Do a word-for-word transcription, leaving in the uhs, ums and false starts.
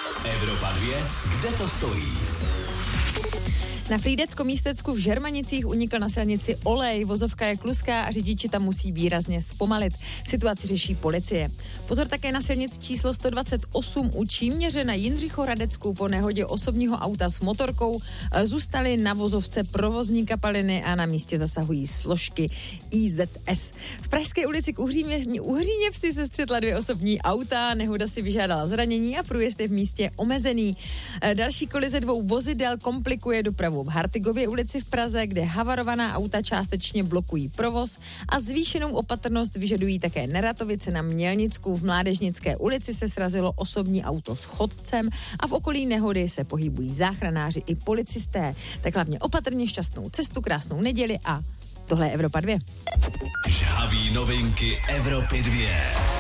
Evropa dvě, kde to stojí? Na Frýdecko-Místecku v Žermanicích unikl na silnici olej, vozovka je kluská a řidiči tam musí výrazně zpomalit. Situaci řeší policie. Pozor také na silnici číslo sto dvacet osm u Číměře na Jindřichoradecku po nehodě osobního auta s motorkou zůstaly na vozovce provozní kapaliny a na místě zasahují složky I Z S. V Pražské ulici k Uhříně, Uhříněvsi se střetla dvě osobní auta, nehoda si vyžádala zranění a průjezd je v místě omezený. Další kolize dvou vozidel komplikuje dopravu v Hartigově ulici v Praze, kde havarovaná auta částečně blokují provoz a zvýšenou opatrnost vyžadují také Neratovice na Mělnicku. V Mládežnické ulici se srazilo osobní auto s chodcem a v okolí nehody se pohybují záchranáři i policisté. Tak hlavně opatrně, šťastnou cestu, krásnou neděli a tohle je Evropa dvě. Žhaví novinky Evropy dvě.